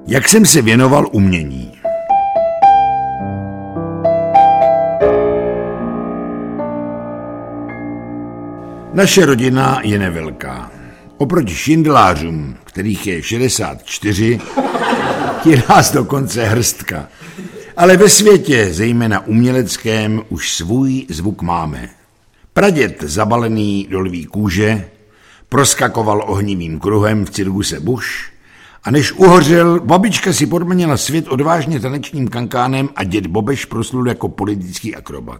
Jak jsem se věnoval umění? Naše rodina je nevelká. Oproti šindelářům, kterých je 64, je nás dokonce hrstka. Ale ve světě, zejména uměleckém, už svůj zvuk máme. Praděd zabalený do lví kůže proskakoval ohnivým kruhem v cirkuse Bush a než uhořel, babička si podmanila svět odvážně tanečním kankánem a děd Bobeš proslul jako politický akrobat.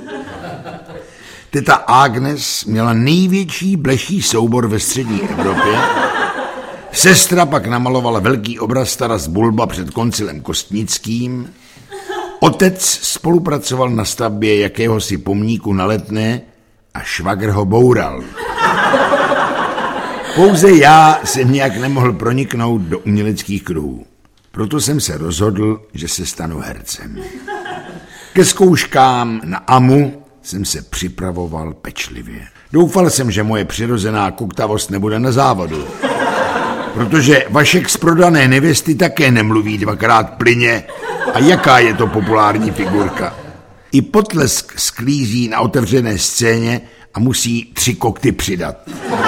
Teta Agnes měla největší bleší soubor ve střední Evropě, sestra pak namalovala velký obraz Taras Bulba před koncilem Kostnickým, otec spolupracoval na stavbě jakéhosi pomníku na Letné a švagr ho boural. Pouze já jsem nějak nemohl proniknout do uměleckých kruhů. Proto jsem se rozhodl, že se stanu hercem. Ke zkouškám na AMU jsem se připravoval pečlivě. Doufal jsem, že moje přirozená kuktavost nebude na závodu. Protože Vašek z Prodané nevěsty také nemluví dvakrát plyně. A jaká je to populární figurka? I Potlesk sklízí na otevřené scéně a musí 3 kokty přidat.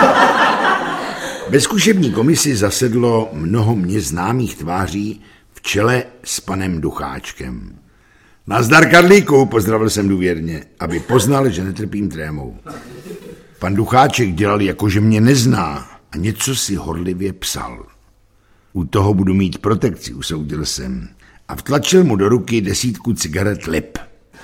Ve zkušební komisi zasedlo mnoho mně známých tváří v čele s panem Ducháčkem. Nazdar, Karlíku, pozdravil jsem důvěrně, aby poznal, že netrpím trémou. Pan Ducháček dělal jako, že mě nezná a něco si horlivě psal. U toho budu mít protekci, usoudil jsem a vtlačil mu do ruky 10 cigaret Lip.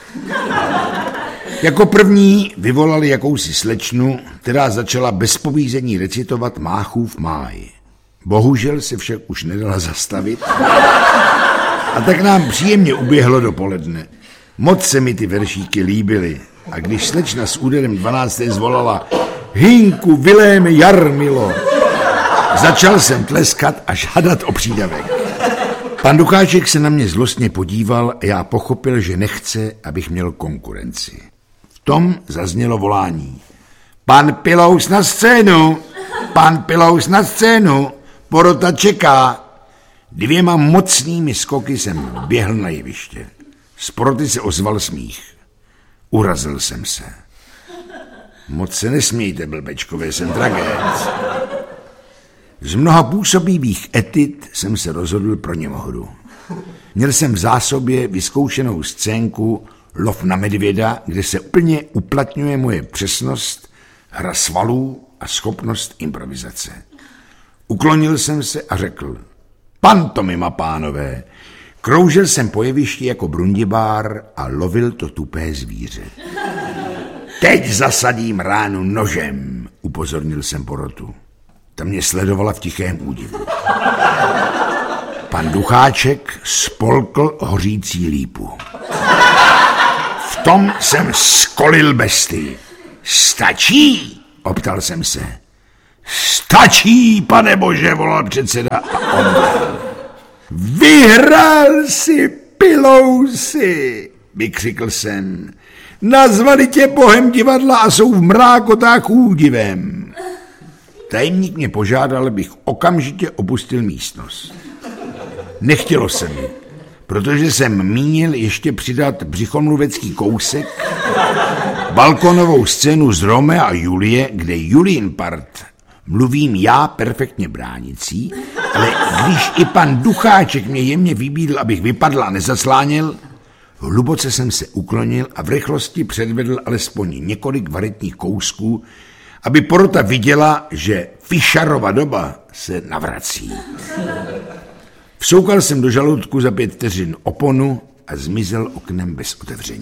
Jako první vyvolali jakousi slečnu, která začala bez povízení recitovat Máchův máj. Bohužel se však už nedala zastavit a tak nám příjemně uběhlo dopoledne. Moc se mi ty veršíky líbily a když slečna s úderem 12. zvolala Hinku, Viléme, Jarmilo, začal jsem tleskat a žádat o přídavek. Pan Ducháček se na mě zlostně podíval a já pochopil, že nechce, abych měl konkurenci. V tom zaznělo volání. Pan Pilous na scénu! Pan Pilous na scénu! Porota čeká! 2 mocnými skoky jsem běhl na jeviště. Z poroty se ozval smích. Urazil jsem se. Moc se nesmějte, blbečkové, jsem tragéc. Z mnoha působivých etit jsem se rozhodl pro němohru. Měl jsem v zásobě vyzkoušenou scénku Lov na medvěda, kde se úplně uplatňuje moje přesnost, hra svalů a schopnost improvizace. Uklonil jsem se a řekl, pantomima, pánové. Kroužil jsem po jevišti jako brundibár a lovil to tupé zvíře. Teď zasadím ránu nožem, upozornil jsem porotu. Ta mě sledovala v tichém údivu. Pan Ducháček spolkl hořící lípu. V tom jsem skolil bestii. Stačí? Optal jsem se. Stačí, pane bože, volal předseda a omdlel. Vyhrál si, Pilousi, vykřikl jsem. Nazvali tě bohem divadla a jsou v mrákotách údivem. Tajemník mě požádal, abych okamžitě opustil místnost. Nechtělo se mi, protože jsem mínil ještě přidat břichomluvecký kousek, balkonovou scénu z Romea a Julie, kde Julien part mluvím já perfektně bránicí, ale když i pan Ducháček mě jemně vybídl, abych vypadl a nezasláněl, hluboce jsem se uklonil a v rychlosti předvedl alespoň několik varetních kousků, aby porota viděla, že Fischerova doba se navrací. Vsoukal jsem do žaludku za 5 vteřin oponu a zmizel oknem bez otevření.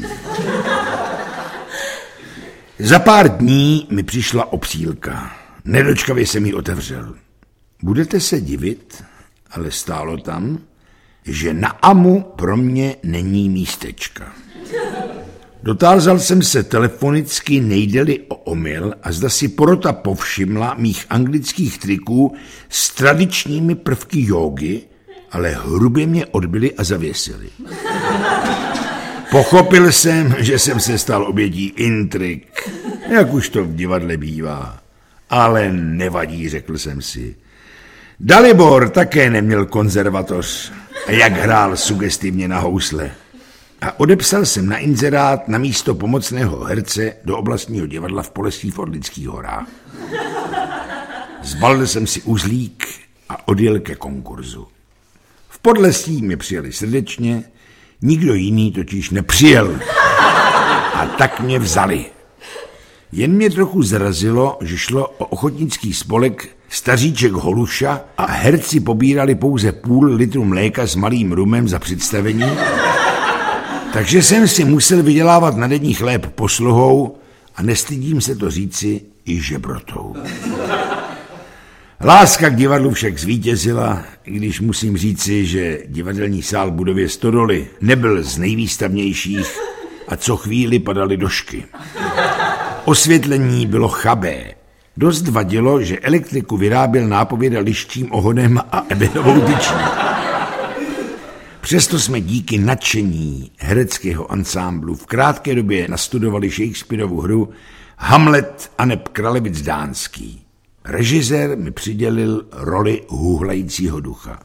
Za pár dní mi přišla obsílka. Nedočkavě jsem ji otevřel. Budete se divit, ale stálo tam, že na AMU pro mě není místečka. Dotázal jsem se telefonicky, nejde-li o omyl, a zda si porota povšimla mých anglických triků s tradičními prvky jógy, ale hrubě mě odbyli a zavěsili. Pochopil jsem, že jsem se stal obětí intrik, jak už to v divadle bývá. Ale nevadí, řekl jsem si. Dalibor také neměl konzervatoř, a jak hrál sugestivně na housle. A odepsal jsem na inzerát na místo pomocného herce do oblastního divadla v Polesí v Orlických horách. Zbalil jsem si uzlík a odjel ke konkurzu. V Podlesí mě přijali srdečně, nikdo jiný totiž nepřijel. A tak mě vzali. Jen mě trochu zarazilo, že šlo o ochotnický spolek Staříček Holuša a herci pobírali pouze půl litru mléka s malým rumem za představení, takže jsem si musel vydělávat na denní chléb posluhou a nestydím se to říci i žebrotou. Láska k divadlu však zvítězila, i když musím říci, že divadelní sál v budově Stodoly nebyl z nejvýstavnějších a co chvíli padaly došky. Osvětlení bylo chabé. Dost vadilo, že elektriku vyráběl nápověda liščím ohonem a ebenovou tyčí. Přesto jsme díky nadšení hereckého ansámblu v krátké době nastudovali Shakespearovu hru Hamlet aneb Kralevic dánský. Režisér mi přidělil roli huhlajícího ducha.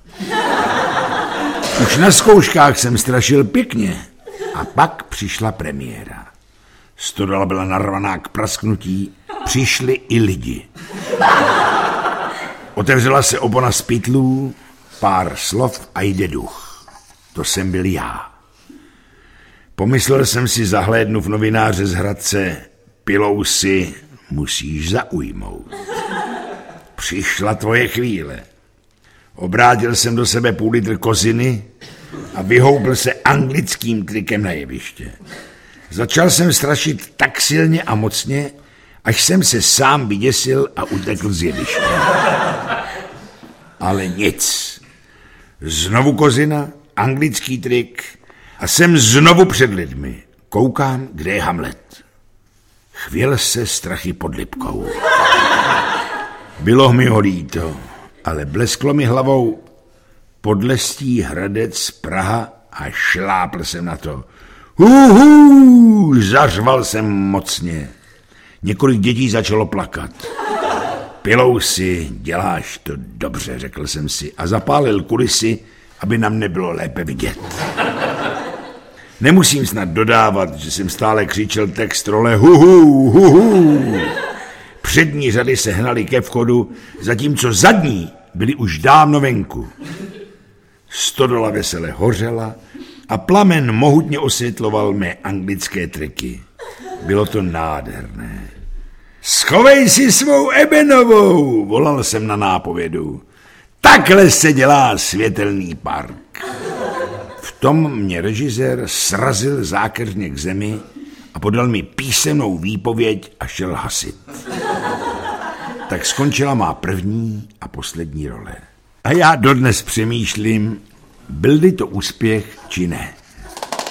Už na zkouškách jsem strašil pěkně a pak přišla premiéra. Stodola byla narvaná k prasknutí, přišli i lidi. Otevřela se opona z pytlů, pár slov a jde duch. To jsem byl já. Pomyslel jsem si, zahlédnu v novináře z Hradce, pilou si musíš zaujmout. Přišla tvoje chvíle. Obrátil jsem do sebe půl litr koziny a vyhoupl se anglickým trikem na jeviště. Začal jsem strašit tak silně a mocně, až jsem se sám vyděsil a utekl z jeviště. Ale nic. Znovu kozina, anglický trik a jsem znovu před lidmi. Koukám, kde je Hamlet. Chvěl se strachy pod Lipkou. Bylo mi ho líto, ale blesklo mi hlavou Podlestí, Hradec, Praha a šlápl jsem na to. Zařval jsem mocně. Několik dětí začalo plakat. Pilou si, děláš to dobře, řekl jsem si a zapálil kulisy, aby nám nebylo lépe vidět. Nemusím snad dodávat, že jsem stále křičel text role Přední řady se hnaly ke vchodu, zatímco zadní byly už dávno venku. Stodola vesele hořela a plamen mohutně osvětloval mé anglické triky. Bylo to nádherné. Schovej si svou ebenovou, volal jsem na nápovědu. Takhle se dělá světelný park. V tom mě režisér srazil zákeřně k zemi a podal mi písemnou výpověď a šel hasit. Tak skončila má první a poslední role. A já dodnes přemýšlím, byl-li to úspěch či ne.